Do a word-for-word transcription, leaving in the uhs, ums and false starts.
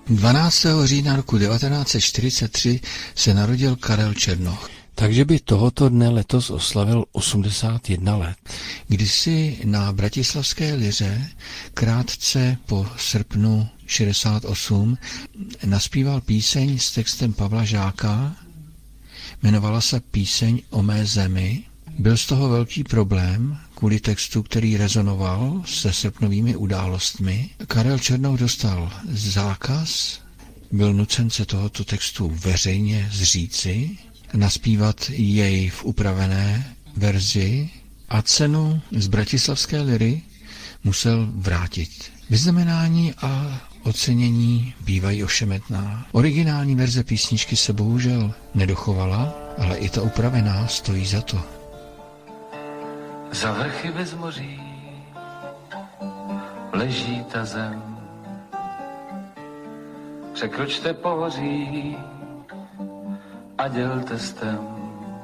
dvanáctého října roku devatenáct set čtyřicet tři se narodil Karel Černoch. Takže by tohoto dne letos oslavil osmdesát jedna let. Kdysi na bratislavské liře krátce po srpnu šedesát osm naspíval píseň s textem Pavla Žáka, jmenovala se Píseň o mé zemi. Byl z toho velký problém kvůli textu, který rezonoval se srpnovými událostmi. Karel Černoch dostal zákaz, byl nucen se tohoto textu veřejně zříci, naspívat jej v upravené verzi a cenu z bratislavské liry musel vrátit. Vyznamenání a ocenění bývají ošemetná. Originální verze písničky se bohužel nedochovala, ale i ta upravená stojí za to. Za vrchy bez moří leží ta zem. Překročte pohoří a dělte stem.